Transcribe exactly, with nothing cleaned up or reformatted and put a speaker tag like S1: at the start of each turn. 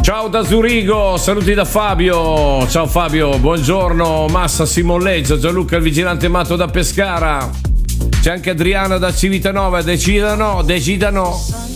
S1: Ciao da Zurigo, saluti da Fabio. Ciao Fabio, buongiorno. Massa si molleggia, Gianluca il vigilante matto da Pescara. C'è anche Adriana da Civitanova, decidano, decidano.